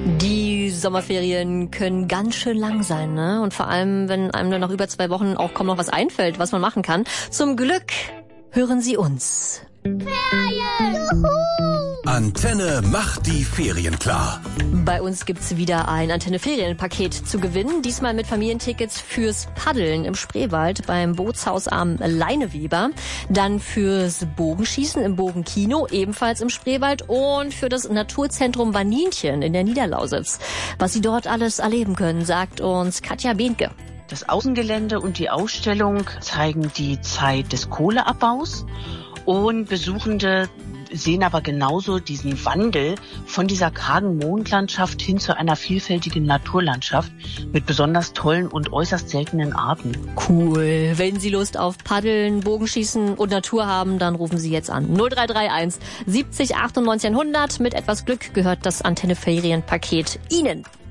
Die Sommerferien können ganz schön lang sein, ne? Und vor allem, wenn einem dann nach über 2 Wochen auch kaum noch was einfällt, was man machen kann. Zum Glück hören Sie uns. Ferien! Juhu! Antenne macht die Ferien klar. Bei uns gibt's wieder ein Antenne-Ferienpaket zu gewinnen. Diesmal mit Familientickets fürs Paddeln im Spreewald beim Bootshaus am Leineweber. Dann fürs Bogenschießen im Bogenkino, ebenfalls im Spreewald. Und für das Naturzentrum Vaninchen in der Niederlausitz. Was Sie dort alles erleben können, sagt uns Katja Behnke. Das Außengelände und die Ausstellung zeigen die Zeit des Kohleabbaus. Und Besuchende sehen aber genauso diesen Wandel von dieser kargen Mondlandschaft hin zu einer vielfältigen Naturlandschaft mit besonders tollen und äußerst seltenen Arten. Cool. Wenn Sie Lust auf Paddeln, Bogenschießen und Natur haben, dann rufen Sie jetzt an. 0331 70 98 100. Mit etwas Glück gehört das Antenne-Ferienpaket Ihnen.